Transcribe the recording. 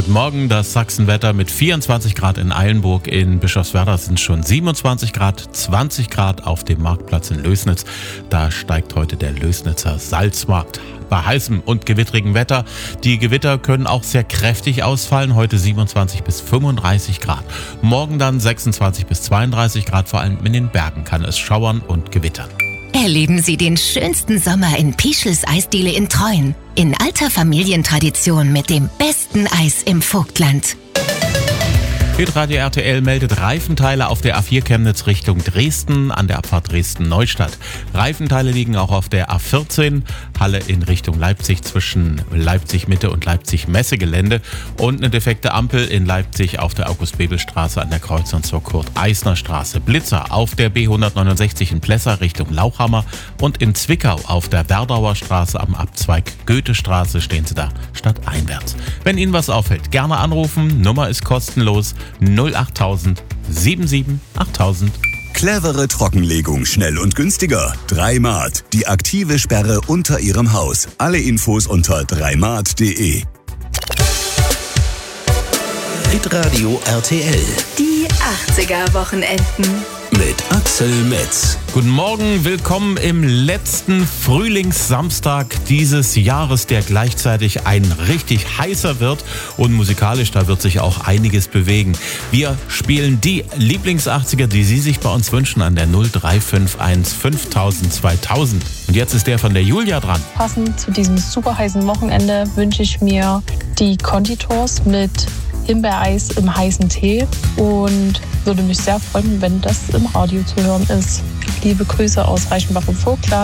Guten Morgen, das Sachsenwetter mit 24 Grad in Eilenburg. In Bischofswerda sind schon 27 Grad, 20 Grad auf dem Marktplatz in Lößnitz. Da steigt heute der Lößnitzer Salzmarkt. Bei heißem und gewittrigem Wetter. Die Gewitter können auch sehr kräftig ausfallen. Heute 27 bis 35 Grad. Morgen dann 26 bis 32 Grad. Vor allem in den Bergen kann es schauern und gewittern. Erleben Sie den schönsten Sommer in Pischels Eisdiele in Treuen. In alter Familientradition mit dem besten Eis im Vogtland. Hitradio RTL meldet Reifenteile auf der A4 Chemnitz Richtung Dresden an der Abfahrt Dresden-Neustadt. Reifenteile liegen auch auf der A14 Halle in Richtung Leipzig zwischen Leipzig-Mitte und Leipzig-Messegelände und eine defekte Ampel in Leipzig auf der August-Bebel-Straße an der Kreuzung zur Kurt-Eisner-Straße. Blitzer auf der B169 in Plessa Richtung Lauchhammer und in Zwickau auf der Werdauer Straße am Abzweig Goethestraße stehen Sie da stadteinwärts. Wenn Ihnen was auffällt, gerne anrufen. Nummer ist kostenlos. 08000 77 8000. Clevere Trockenlegung, schnell und günstiger. 3Mart, die aktive Sperre unter Ihrem Haus. Alle Infos unter 3mart.de. Hitradio RTL. Die 80er-Wochenenden. Mit Axel Metz. Guten Morgen, willkommen im letzten Frühlingssamstag dieses Jahres, der gleichzeitig ein richtig heißer wird und musikalisch, da wird sich auch einiges bewegen. Wir spielen die Lieblings-80er, die Sie sich bei uns wünschen, an der 0351 5000 2000. Und jetzt ist der von der Julia dran. Passend zu diesem super heißen Wochenende wünsche ich mir die Conditors mit Himbeereis im heißen Tee und würde mich sehr freuen, wenn das im Radio zu hören ist. Liebe Grüße aus Reichenbach im Vogtland.